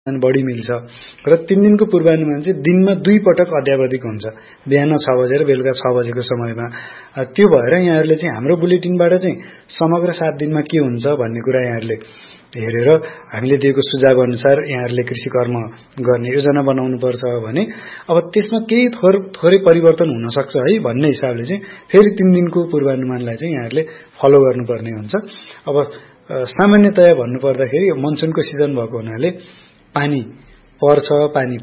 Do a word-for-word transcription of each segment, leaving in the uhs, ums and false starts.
बढी मिल्छ र तीन दिनको पूर्वानुमान चाहिँ दिनमा दुई पटक अध्यावधिक हुन्छ, बिहान छ बजे र बेलुका छ बजेको समयमा। त्यो भएर यहाँहरूले चाहिँ हाम्रो बुलेटिनबाट चाहिँ समग्र सात दिनमा के हुन्छ भन्ने कुरा यहाँहरूले हेरेर हामीले दिएको सुझाव अनुसार यहाँहरूले कृषि कर्म गर्ने योजना बनाउनु पर्छ भने अब त्यसमा केही थोर थोरै परिवर्तन हुन सक्छ है भन्ने हिसाबले चाहिँ फेरि तीन दिनको पूर्वानुमानलाई चाहिँ यहाँहरूले फलो गर्नुपर्ने हुन्छ। अब सामान्यतया भन्नुपर्दाखेरि मनसुनको सिजन भएको हुनाले पानी पर्छ, पानी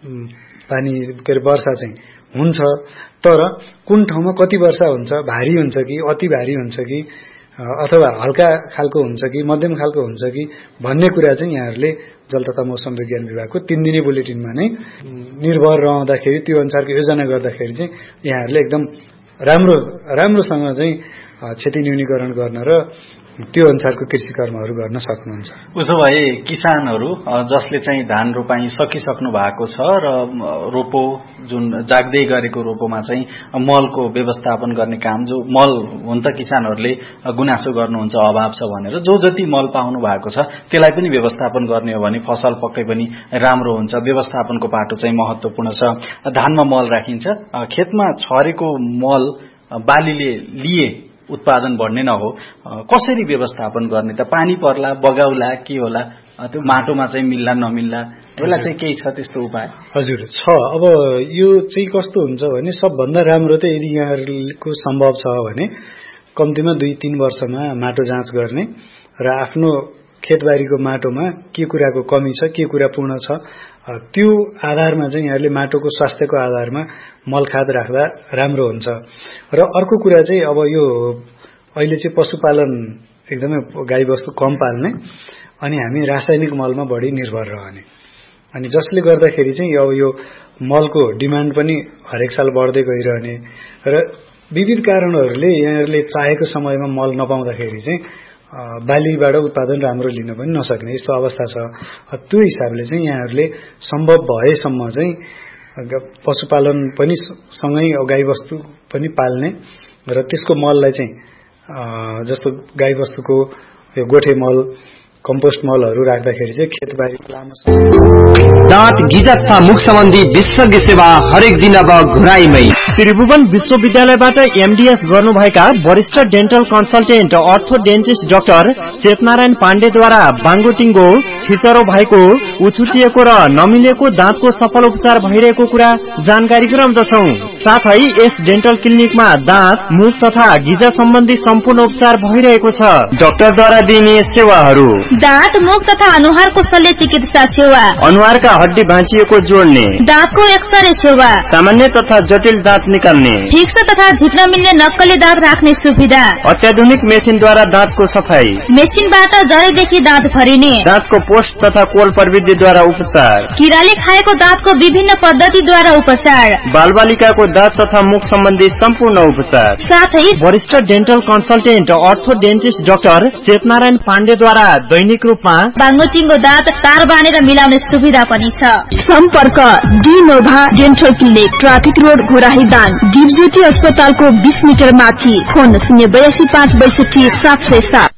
पानी के अरे वर्षा चाहिँ हुन्छ, तर कुन ठाउँमा कति वर्षा हुन्छ, भारी हुन्छ कि अति भारी हुन्छ कि अथवा हल्का खालको हुन्छ कि मध्यम खालको हुन्छ कि भन्ने कुरा चाहिँ यहाँहरूले जल तथा मौसम विज्ञान विभागको तीन दिने बुलेटिनमा नै निर्भर रहँदाखेरि त्यो अनुसारको योजना गर्दाखेरि चाहिँ यहाँहरूले एकदम राम्रो राम्रोसँग चाहिँ क्षति न्यूनीकरण गर्न र त्यो अनुसारको कृषि कर्महरू गर्न सक्नुहुन्छ। उसो भए किसानहरू जसले चाहिँ धान रोपाई सकिसक्नु भएको छ र रोपो जुन जाग्दै गरेको रोपोमा चाहिँ मलको व्यवस्थापन गर्ने काम, जो मल हुन त किसानहरूले गुनासो गर्नुहुन्छ अभाव छ भनेर, जो जति मल पाउनु भएको छ त्यसलाई पनि व्यवस्थापन गर्ने हो भने फसल पक्कै पनि राम्रो हुन्छ। व्यवस्थापनको पाटो चाहिँ महत्त्वपूर्ण छ। धानमा मल राखिन्छ, खेतमा छरेको मल बालीले लिए उत्पादन बढ्ने न हो, कसरी व्यवस्थापन गर्ने त? पानी पर्ला, बगाउला, के होला, त्यो माटोमा चाहिँ मिल्ला नमिल्ला, यसलाई चाहिँ केही छ त्यस्तो उपाय? हजुर छ। अब यो चाहिँ कस्तो हुन्छ भने सबभन्दा राम्रो त यदि यहाँहरूको सम्भव छ भने कम्तीमा दुई तीन वर्षमा माटो जाँच गर्ने र आफ्नो खेतबारीको माटोमा के कुराको कमी छ, के कुरा पूर्ण छ, त्यो आधारमा चाहिँ यहाँले माटोको स्वास्थ्यको आधारमा मलखाद राख्दा राम्रो हुन्छ। र अर्को कुरा चाहिँ अब यो अहिले चाहिँ पशुपालन एकदमै गाईबस्तु कम पाल्ने अनि हामी रासायनिक मलमा बढी निर्भर रहने, अनि जसले गर्दाखेरि चाहिँ अब यो मलको डिमान्ड पनि हरेक साल बढ्दै गइरहने र विविध कारणहरूले यहाँहरूले चाहेको समयमा मल नपाउँदाखेरि चाहिँ बालीबाट उत्पादन राम्रो लिन पनि नसक्ने यस्तो अवस्था छ। त्यो हिसाबले चाहिँ यहाँहरूले सम्भव भएसम्म चाहिँ पशुपालन पनि सँगै गाईबस्तु पनि पाल्ने र त्यसको मललाई चाहिँ जस्तो गाईबस्तुको यो गोठे मल, कम्पोस्ट मलहरू राख्दाखेरि चाहिँ खेतबारी लामो दाँत गिजा तथा मुख सम्बन्धी विशेषज्ञ सेवा हरेक दिन अब घुराइमै। त्रिभुवन विश्वविद्यालयबाट एमडीएस गर्नुभएका वरिष्ठ डेन्टल कन्सल्टेन्ट अर्थो डेन्टिस्ट डाक्टर चेतनारायण पाण्डेद्वारा बाङ्गोटिङ्गो छिचरो भएको, उछुटिएको र नमिलेको दाँतको सफल उपचार भइरहेको कुरा जानकारी गराउँदछौ। साथै यस डेन्टल क्लिनिकमा दाँत, मुख तथा गिजा सम्बन्धी सम्पूर्ण उपचार भइरहेको छ। डाक्टरद्वारा दिइने सेवाहरू: दाँत, मुख तथा अनुहारको शल्य चिकित्सा सेवा, अनुहारका हड्डी भाँचिएको जोड्ने, दाँतको एक्सरे सेवा, सामान्य तथा जटिल दाँत निकाल्ने, फिक्स तथा झुट्न मिल्ने नक्कली दाँत राख्ने सुविधा, अत्याधुनिक मेसिनद्वारा दाँतको सफाई, मेसिनबाट जरेदेखि दाँत भरिने, दाँतको पोस्ट तथा कोल प्रविधिद्वारा उपचार, किराले खाएको दाँतको विभिन्न पद्धतिद्वारा उपचार, बालबालिकाको दाँत तथा मुख सम्बन्धी सम्पूर्ण उपचार, साथै वरिष्ठ डेन्टल कन्सल्टेन्ट अर्थो डेन्टिस्ट डाक्टर चेतनारायण पाण्डेद्वारा दैनिक रूपमा बाङ्गोटिङ्गो दाँत तार बाँधेर मिलाउने सुविधा पनि छ। सम्पर्क डिनोभा dental clinic, traffic road, Ghorahi Dang, Dipjyoti अस्पतालको बीस मिटर माथि। फोन शून्य बयासी पाँच बैसठी सात सय सात।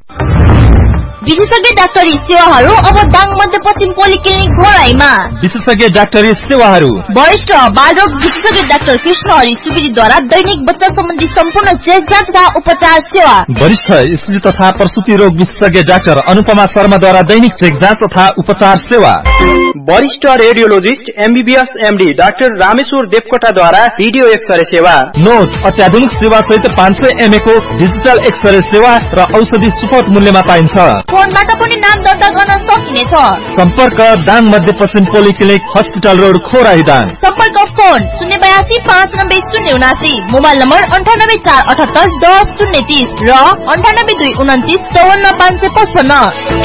विशेषज्ञ डाक्टरी सेवाहरू अब दाङ मध्यपश्चिम पोलिक्लिनिक घोराईमा। विशेषज्ञ डाक्टरी सेवाहरू: वरिष्ठ बालरोग विशेषज्ञ डाक्टर कृष्ण हरि सुवेदीद्वारा दैनिक बच्चा सम्बन्धी सम्पूर्ण चेक जाँच तथा उपचार सेवा। वरिष्ठ स्त्री तथा प्रसुति रोग विशेषज्ञ डाक्टर अनुपमा शर्माद्वारा दैनिक चेक जाँच तथा उपचार सेवा। वरिष्ठ radiologist MBBS MD doctor Rameshwar देवकोटाद्वारा video x-ray सेवा। नोट अत्याधुनिक सेवा सहित पाँच सय एमए को डिजिटल एक्सरे सेवा र औषधि सुपथ मूल्यमा पाइन्छ। फोनबाट पनि नाम दर्ता गर्न सकिनेछ। सम्पर्क दाङ मध्यपश्चिम पोलिक्लिनिक, हस्पिटल रोड, खोराही दाङ। सम्पर्क फोन शून्य बयासी पाँच नब्बे शून्य उनासी, मोबाइल नम्बर अन्ठानब्बे चार अठहत्तर दस शून्य तीस र अन्ठानब्बे दुई उन्तिस चौवन्न पाँच सय पचपन्न।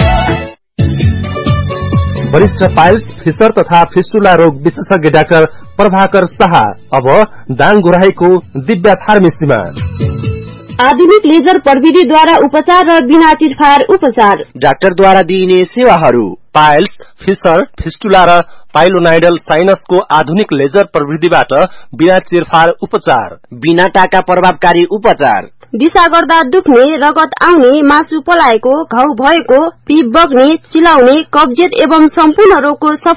वरिष्ठ पाइल्स, फिसर तथा फिस्टुला रोग विशेषज्ञ डाक्टर प्रभाकर शाह अब दाङ घोराहीको दिव्या फार्मेसीमा। आधुनिक लेजर प्रविधिद्वारा उपचार र बिना चिरफार उपचार। डाक्टरद्वारा दिइने सेवाहरू: पाइल्स, फिसर, फिस्टुला र पाइलोनाइडल साइनसको आधुनिक लेजर प्रविधिबाट बिना चिरफार उपचार, बिना टाका प्रभावकारी उपचार, दिशा गर्दा दुख्ने, रगत आउने, मासु पलाएको, घाउ भएको, पिप बग्ने, चिलाउने, कब्जियत एवं सम्पूर्ण रोगको